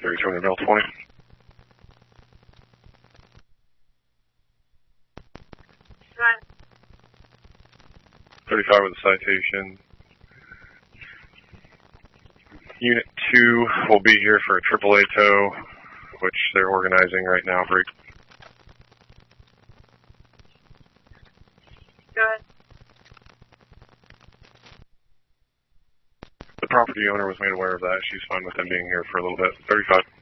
3200 L 20. Right. 35 with a citation. Unit 2 will be here for a AAA tow, which they're organizing right now. Good. The property owner was made aware of that. She's fine with them being here for a little bit. 35.